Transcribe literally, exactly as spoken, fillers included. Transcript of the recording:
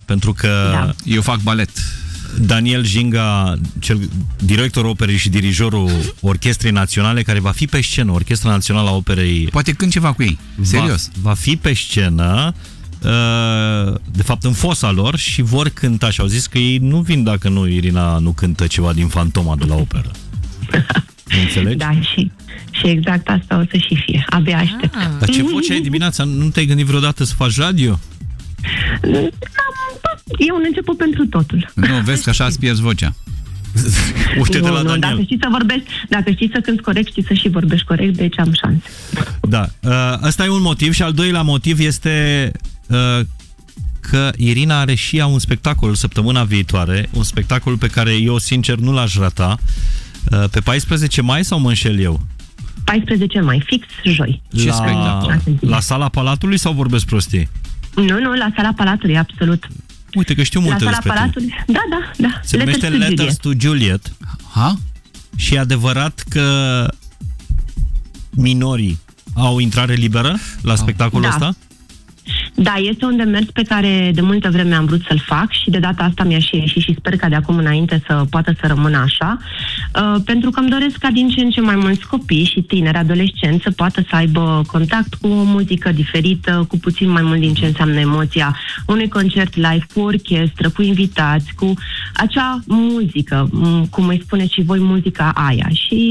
pentru că Da. Eu fac balet. Daniel Jinga, cel directorul operei și dirijorul Orchestrei Naționale, care va fi pe scenă, Orchestra Națională a Operei, Poate cânt ceva cu ei. Serios. Va, va fi pe scenă, de fapt în fosa lor, și vor cânta, și au zis că ei nu vin dacă nu Irina nu cântă ceva din Fantoma de la operă. Înțelegi? Da, și, și exact asta o să și fie. Abia aștept. Ah. Dar ce voce ai dimineața? Nu te-ai gândit vreodată să faci radio? E un început pentru totul. Nu, vezi că așa îți pierzi vocea. Uite de Nu, la nu, Daniel. dacă știi să vorbești, dacă știi să cânti corect, știi să și vorbești corect, deci am șanse. Da. Ăsta e un motiv și al doilea motiv este că Irina are și ea un spectacol săptămâna viitoare, un spectacol pe care eu sincer nu l-aș rata, pe paisprezece mai, sau mă înșel eu? paisprezece mai, fix joi. Ce la, spectacol? la Sala Palatului sau vorbesc prostii? Nu, nu, la Sala Palatului, absolut. Uite că știu La multe Sala despre tine. Palatului, da, da, da. Se numește Letters to Juliet. Ha? Și e adevărat că minorii au intrare liberă la spectacolul Da. ăsta? Da, este un demers pe care de multă vreme am vrut să-l fac și de data asta mi-a și ieșit și sper ca de acum înainte să poată să rămână așa, uh, pentru că îmi doresc ca din ce în ce mai mulți copii și tineri, adolescenți, să poată să aibă contact cu o muzică diferită, cu puțin mai mult din ce înseamnă emoția unui concert live cu orchestră, cu invitați, cu acea muzică, cum îi spuneți și voi, muzica aia. Și